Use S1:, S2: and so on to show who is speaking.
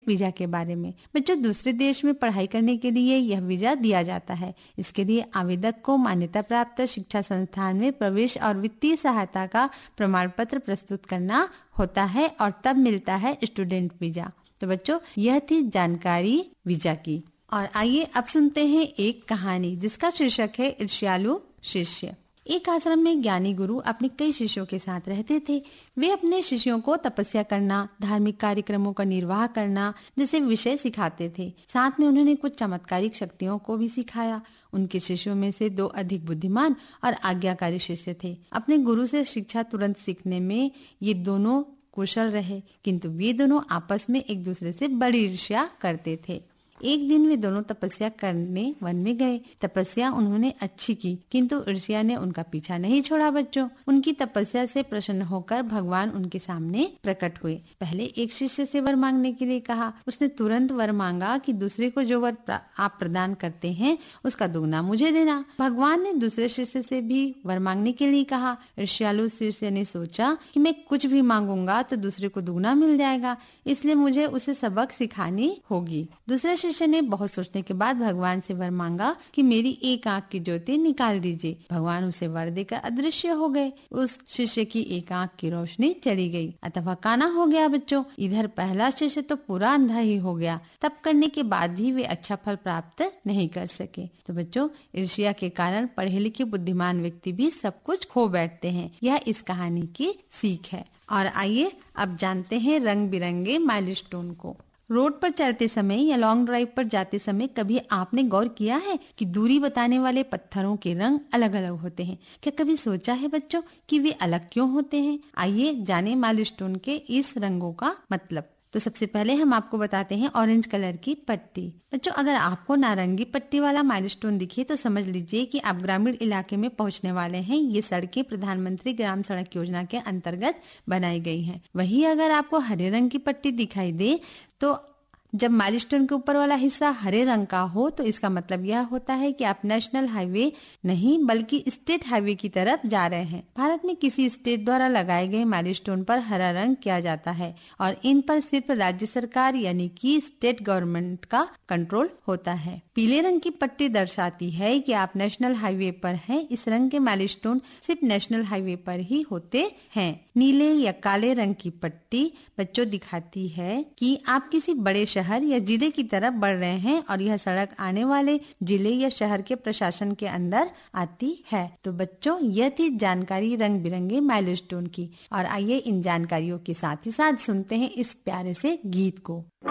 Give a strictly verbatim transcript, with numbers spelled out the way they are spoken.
S1: Visa के बारे में। बच्चों, दूसरे देश में पढ़ाई करने के लिए यह वीजा दिया जाता है। इसके लिए आवेदक को मान्यता प्राप्त शिक्षा संस्थान में प्रवेश और वित्तीय सहायता का प्रमाण पत्र प्रस्तुत करना होता है और तब मिलता है स्टूडेंट वीजा। तो बच्चों, यह थी जानकारी वीजा की। और आइए अब सुनते हैं एक कहानी जिसका शीर्षक है ईर्ष्यालु शिष्य। एक आश्रम में ज्ञानी गुरु अपने कई शिष्यों के साथ रहते थे। वे अपने शिष्यों को तपस्या करना, धार्मिक कार्यक्रमों का निर्वाह करना जैसे विषय सिखाते थे। साथ में उन्होंने कुछ चमत्कारिक शक्तियों को भी सिखाया। उनके शिष्यों में से दो अधिक बुद्धिमान और आज्ञाकारी शिष्य थे। अपने गुरु से शिक्षा तुरंत सीखने में ये दोनों कुशल रहे, किंतु वे दोनों आपस में एक दूसरे से बड़ी ईर्ष्या करते थे। एक दिन वे दोनों तपस्या करने वन में गए। तपस्या उन्होंने अच्छी की, किंतु ईर्ष्या ने उनका पीछा नहीं छोड़ा। बच्चों, उनकी तपस्या से प्रसन्न होकर भगवान उनके सामने प्रकट हुए। पहले एक शिष्य से वर मांगने के लिए कहा। उसने तुरंत वर मांगा कि दूसरे को जो वर प्र, आप प्रदान करते हैं उसका दुगना मुझे देना। भगवान ने दूसरे शिष्य से भी वर मांगने के लिए कहा। ईर्ष्यालु शिष्य ने सोचा कि मैं कुछ भी मांगूंगा तो दूसरे को दुगना मिल जाएगा, इसलिए मुझे उसे सबक सिखानी होगी। दूसरे शिष्य ने बहुत सोचने के बाद भगवान से वर मांगा कि मेरी एक आंख की ज्योति निकाल दीजिए। भगवान उसे वर देकर अदृश्य हो गए। उस शिष्य की एक आंख की रोशनी चली गई, अतः वह काना हो गया। बच्चों, इधर पहला शिष्य तो पूरा अंधा ही हो गया। तप करने के बाद भी वे अच्छा फल प्राप्त नहीं कर सके। तो बच्चों, ईर्ष्या के कारण पढ़े लिखे बुद्धिमान व्यक्ति भी सब कुछ खो बैठते हैं। यह इस कहानी की सीख है। और आइए अब जानते हैं रंग बिरंगे माइलस्टोन को। रोड पर चलते समय या लॉन्ग ड्राइव पर जाते समय कभी आपने गौर किया है कि दूरी बताने वाले पत्थरों के रंग अलग अलग होते हैं? क्या कभी सोचा है बच्चों कि वे अलग क्यों होते हैं? आइए जाने माइलस्टोन के इस रंगों का मतलब। तो सबसे पहले हम आपको बताते हैं ऑरेंज कलर की पट्टी। बच्चों, अगर आपको नारंगी पट्टी वाला माइलस्टोन दिखे तो समझ लीजिए कि आप ग्रामीण इलाके में पहुंचने वाले हैं। ये सड़कें प्रधानमंत्री ग्राम सड़क योजना के अंतर्गत बनाई गई हैं। वहीं अगर आपको हरे रंग की पट्टी दिखाई दे तो जब माइलस्टोन के ऊपर वाला हिस्सा हरे रंग का हो तो इसका मतलब यह होता है कि आप नेशनल हाईवे नहीं बल्कि स्टेट हाईवे की तरफ जा रहे हैं। भारत में किसी स्टेट द्वारा लगाए गए माइलस्टोन पर हरा रंग किया जाता है और इन पर सिर्फ राज्य सरकार यानी कि स्टेट गवर्नमेंट का कंट्रोल होता है। पीले रंग की पट्टी दर्शाती है कि आप नेशनल हाईवे पर हैं। इस रंग के माइलस्टोन सिर्फ नेशनल हाईवे पर ही होते हैं। नीले या काले रंग की पट्टी बच्चों दिखाती है कि आप किसी बड़े शहर या जिले की तरफ बढ़ रहे हैं और यह सड़क आने वाले जिले या शहर के प्रशासन के अंदर आती है। तो बच्चों, यह थी जानकारी रंग बिरंगे माइलस्टोन की। और आइए इन जानकारियों के साथ ही साथ सुनते हैं इस प्यारे से गीत को।